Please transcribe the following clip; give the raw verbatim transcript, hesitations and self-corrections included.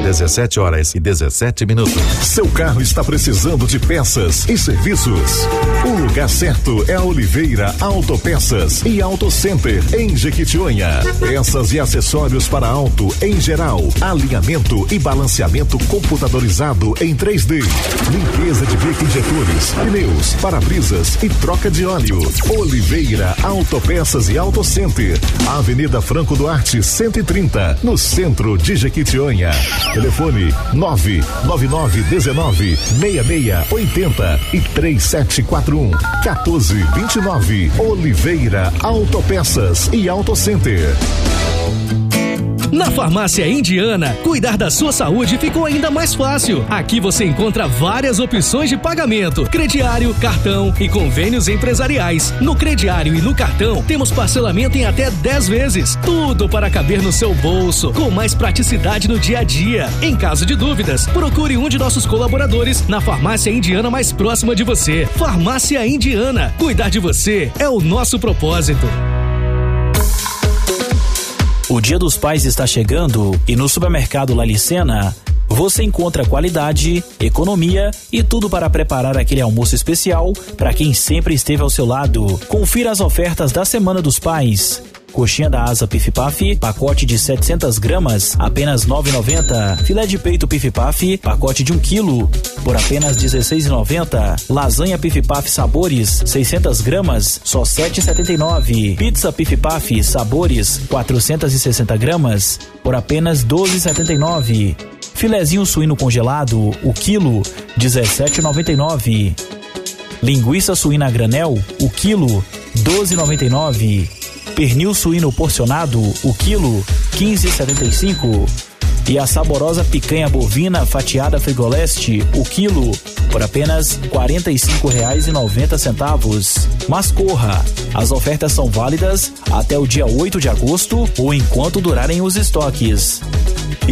dezessete horas e dezessete minutos. Seu carro está precisando de peças e serviços? O lugar certo é a Oliveira Autopeças e Auto Center em Jequitinhonha. Peças e acessórios para auto em geral, alinhamento e balanceamento computadorizado em três D, limpeza de bico injetores, pneus, para-brisas e troca de óleo. Oliveira Autopeças e Auto Center, Avenida Franco Duarte cento e trinta, no centro de Jequitinhonha. Telefone nove nove nove um nove seis seis oito zero e três sete quatro um um quatro dois nove. Oliveira Autopeças e Auto Center. Na Farmácia Indiana, cuidar da sua saúde ficou ainda mais fácil. Aqui você encontra várias opções de pagamento: crediário, cartão e convênios empresariais. No crediário e no cartão, temos parcelamento em até dez vezes. Tudo para caber no seu bolso, com mais praticidade no dia a dia. Em caso de dúvidas, procure um de nossos colaboradores na Farmácia Indiana mais próxima de você. Farmácia Indiana, cuidar de você é o nosso propósito. O Dia dos Pais está chegando e no supermercado Lalicena você encontra qualidade, economia e tudo para preparar aquele almoço especial para quem sempre esteve ao seu lado. Confira as ofertas da Semana dos Pais. Coxinha da asa Pif Paf, pacote de setecentas gramas, apenas nove reais e noventa centavos. Filé de peito Pif Paf, pacote de um quilo, por apenas dezesseis reais e noventa centavos. Lasanha Pif Paf Sabores, seiscentas gramas, só sete reais e setenta e nove centavos. Pizza Pif Paf Sabores, quatrocentas e sessenta gramas, por apenas doze reais e setenta e nove centavos. Filezinho suíno congelado, o quilo, dezessete reais e noventa e nove centavos. Linguiça suína a granel, o quilo, doze reais e noventa e nove centavos. Pernil suíno porcionado, o quilo, quinze reais e setenta e cinco centavos. E a saborosa picanha bovina fatiada Frigoleste, o quilo, por apenas quarenta e cinco reais e noventa centavos. Mas corra, as ofertas são válidas até o dia oito de agosto ou enquanto durarem os estoques.